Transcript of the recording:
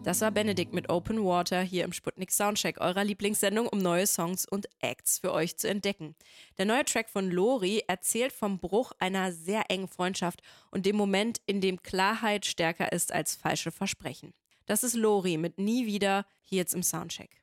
Das war Benedikt mit Open Water hier im Sputnik Soundcheck, eurer Lieblingssendung, um neue Songs und Acts für euch zu entdecken. Der neue Track von Lori erzählt vom Bruch einer sehr engen Freundschaft und dem Moment, in dem Klarheit stärker ist als falsche Versprechen. Das ist Lori mit Nie wieder, hier jetzt im Soundcheck.